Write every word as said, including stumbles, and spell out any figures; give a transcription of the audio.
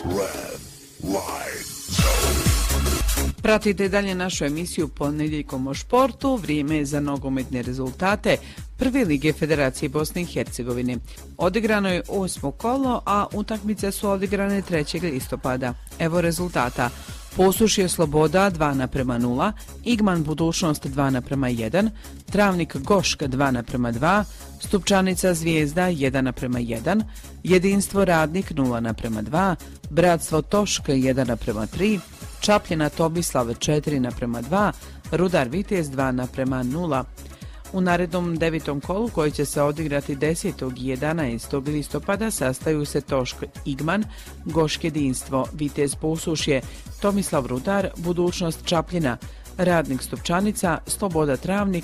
Red Light Zone. Pratite dalje našu emisiju Ponedjeljkom o športu. Vrijeme je za nogometne rezultate Prve lige Federacije Bosne i Hercegovine. Odigrano je osmo kolo, a utakmice su odigrane trećeg listopada. Evo rezultata. Posušje Sloboda dva naprema nula, Igman Budućnost dva naprema jedan, Travnik Goška dva naprema dva, Stupčanica Zvijezda jedan naprema jedan, Jedinstvo Radnik nula naprema dva, Bratstvo Toška jedan naprema tri, Čapljina Tomislav četiri naprema dva, Rudar Vitez dva naprema nula. U narednom devetom kolu koji će se odigrati desetog i jedanaestog listopada sastaju se Tošk Igman, Gošk Jedinstvo, Vitez Posušje, Tomislav Rudar, Budućnost Čapljina, Radnik Stupčanica, Sloboda Travnik,